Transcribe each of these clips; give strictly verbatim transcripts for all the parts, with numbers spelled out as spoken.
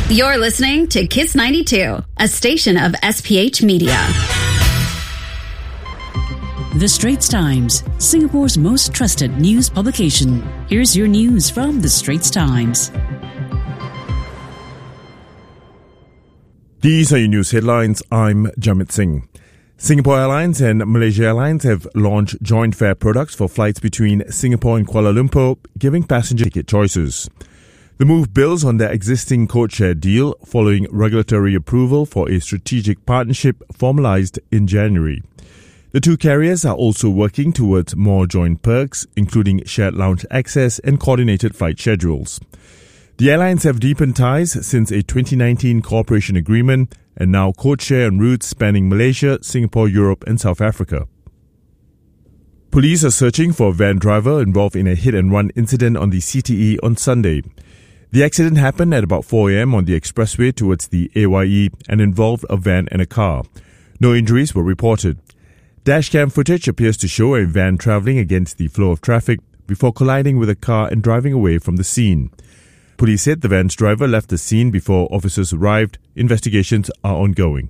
You're listening to Kiss ninety-two, a station of S P H Media. The Straits Times, Singapore's most trusted news publication. Here's your news from The Straits Times. These are your news headlines. I'm Jamit Singh. Singapore Airlines and Malaysia Airlines have launched joint fare products for flights between Singapore and Kuala Lumpur, giving passengers ticket choices. The move builds on their existing codeshare deal following regulatory approval for a strategic partnership formalized in January. The two carriers are also working towards more joint perks, including shared lounge access and coordinated flight schedules. The airlines have deepened ties since a twenty nineteen cooperation agreement and now codeshare on routes spanning Malaysia, Singapore, Europe and South Africa. Police are searching for a van driver involved in a hit-and-run incident on the C T E on Sunday. The accident happened at about four a.m. on the expressway towards the A Y E and involved a van and a car. No injuries were reported. Dashcam footage appears to show a van travelling against the flow of traffic before colliding with a car and driving away from the scene. Police said the van's driver left the scene before officers arrived. Investigations are ongoing.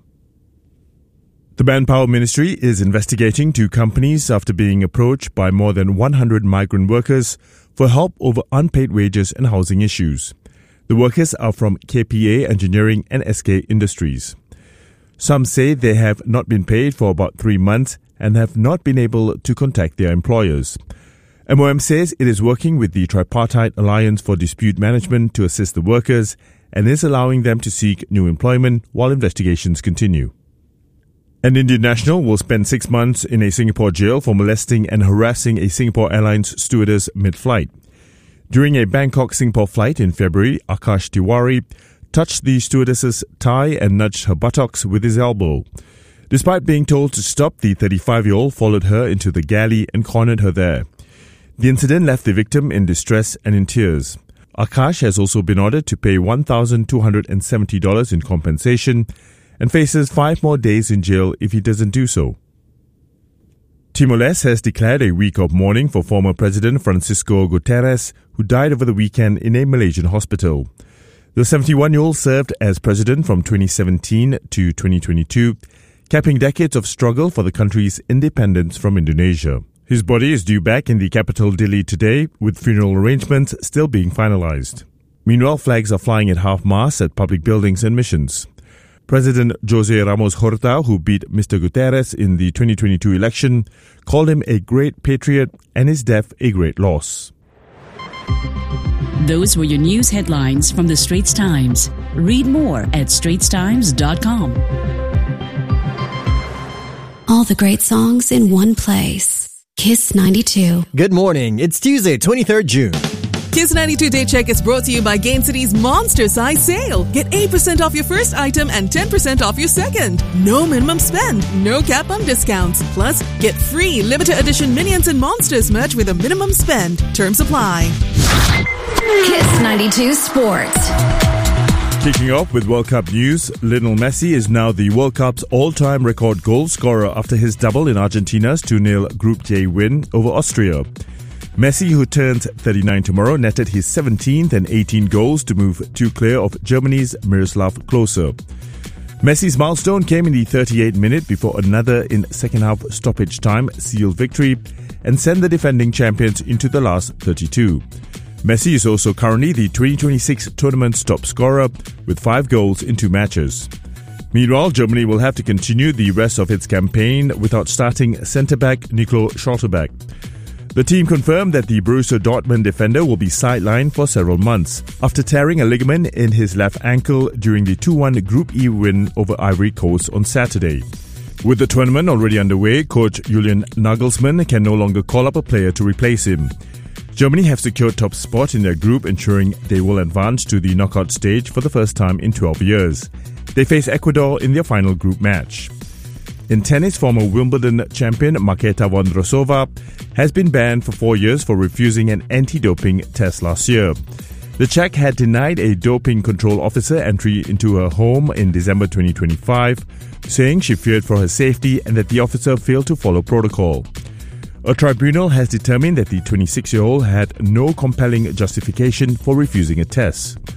The Manpower Ministry is investigating two companies after being approached by more than one hundred migrant workers for help over unpaid wages and housing issues. The workers are from K P A Engineering and S K Industries. Some say they have not been paid for about three months and have not been able to contact their employers. M O M says it is working with the Tripartite Alliance for Dispute Management to assist the workers and is allowing them to seek new employment while investigations continue. An Indian national will spend six months in a Singapore jail for molesting and harassing a Singapore Airlines stewardess mid-flight. During a Bangkok-Singapore flight in February, Akash Tiwari touched the stewardess's thigh and nudged her buttocks with his elbow. Despite being told to stop, the thirty-five-year-old followed her into the galley and cornered her there. The incident left the victim in distress and in tears. Akash has also been ordered to pay one thousand two hundred seventy dollars in compensation and faces five more days in jail if he doesn't do so. Timor-Leste has declared a week of mourning for former President Francisco Guterres, who died over the weekend in a Malaysian hospital. The seventy-one-year-old served as president from twenty seventeen to twenty twenty-two, capping decades of struggle for the country's independence from Indonesia. His body is due back in the capital Dili today, with funeral arrangements still being finalized. Meanwhile, flags are flying at half-mast at public buildings and missions. President Jose Ramos Horta, who beat Mister Guterres in the twenty twenty-two election, called him a great patriot and his death a great loss. Those were your news headlines from The Straits Times. Read more at straits times dot com. All the great songs in one place. Kiss ninety-two. Good morning. It's Tuesday, twenty-third June. Kiss ninety-two Day Check is brought to you by Gain City's Monster Size Sale. Get eight percent off your first item and ten percent off your second. No minimum spend, no cap on discounts. Plus, get free limited edition Minions and Monsters merch with a minimum spend. Terms apply. Kiss ninety-two Sports. Kicking off with World Cup news, Lionel Messi is now the World Cup's all-time record goal scorer after his double in Argentina's two nil Group J win over Austria. Messi, who turns thirty-nine tomorrow, netted his seventeenth and eighteenth goals to move two clear of Germany's Miroslav Klose. Messi's milestone came in the thirty-eighth minute before another in second-half stoppage time sealed victory and sent the defending champions into the last thirty-two. Messi is also currently the twenty twenty-six tournament's top scorer with five goals in two matches. Meanwhile, Germany will have to continue the rest of its campaign without starting centre-back Nico Schlotterbeck. The team confirmed that the Borussia Dortmund defender will be sidelined for several months after tearing a ligament in his left ankle during the two one Group E win over Ivory Coast on Saturday. With the tournament already underway, coach Julian Nagelsmann can no longer call up a player to replace him. Germany have secured top spot in their group, ensuring they will advance to the knockout stage for the first time in twelve years. They face Ecuador in their final group match. In tennis, former Wimbledon champion Marketa Vondrousova has been banned for four years for refusing an anti-doping test last year. The Czech had denied a doping control officer entry into her home in December twenty twenty-five, saying she feared for her safety and that the officer failed to follow protocol. A tribunal has determined that the twenty-six-year-old had no compelling justification for refusing a test.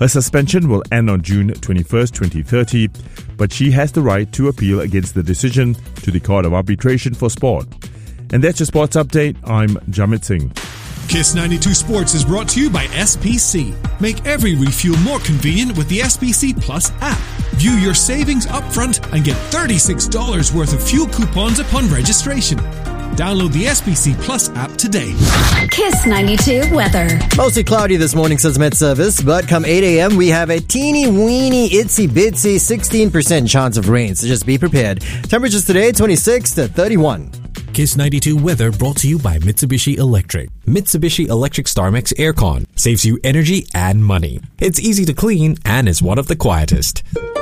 Her suspension will end on June twenty-first, twenty thirty, but she has the right to appeal against the decision to the Court of Arbitration for Sport. And that's your sports update. I'm Jamit Singh. Kiss ninety-two Sports is brought to you by S P C. Make every refuel more convenient with the S P C Plus app. View your savings upfront and get thirty-six dollars worth of fuel coupons upon registration. Download the S P C Plus app today. Kiss ninety-two weather. Mostly cloudy this morning, says Met Service, but come eight a.m. we have a teeny weeny itsy bitsy sixteen percent chance of rain, so just be prepared. Temperatures today twenty-six to thirty-one. Kiss ninety-two weather brought to you by Mitsubishi Electric. Mitsubishi Electric StarMax Aircon saves you energy and money. It's easy to clean and is one of the quietest.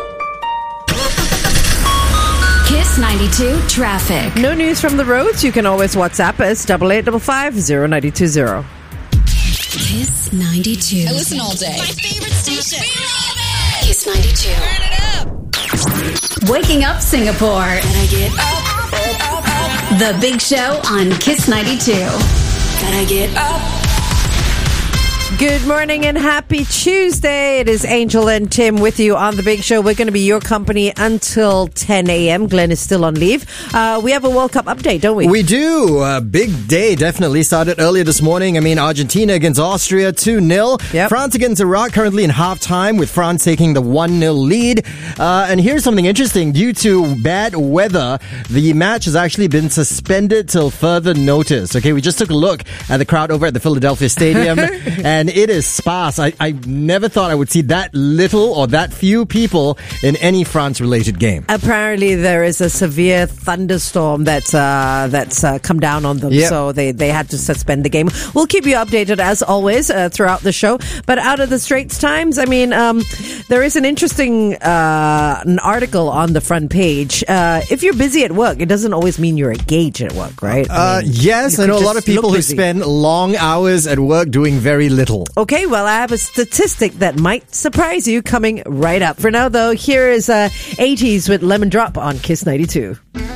Kiss ninety-two traffic. No news from the roads. You can always WhatsApp us double eight double five zero ninety two zero. Kiss ninety-two. I listen all day. My favorite station. We love it. Kiss ninety-two. Turn it up. Waking up Singapore. And I get up, up, up, up. The Big Show on Kiss ninety-two. And I get up. Good morning and happy Tuesday. It is Angel and Tim with you on The Big Show. We're going to be your company until ten a.m. Glenn is still on leave. Uh, we have a World Cup update, don't we? We do. A big day definitely started earlier this morning. I mean, Argentina against Austria, two nil. Yep. France against Iraq currently in halftime with France taking the one nil lead. Uh, and here's something interesting. Due to bad weather, the match has actually been suspended till further notice. Okay, we just took a look at the crowd over at the Philadelphia Stadium and it is sparse. I, I never thought I would see that little or that few people in any France-related game. Apparently, there is a severe thunderstorm that's uh, that's uh, come down on them, yep. So they, they had to suspend the game. We'll keep you updated as always uh, throughout the show. But out of the Straits Times, I mean, um, there is an interesting uh, an article on the front page. Uh, if you're busy at work, it doesn't always mean you're engaged at work, right? I mean, uh, yes, I know a lot of people who spend long hours at work doing very little. Okay, well, I have a statistic that might surprise you coming right up. For now, though, here is uh, eighties with Lemon Drop on Kiss ninety-two.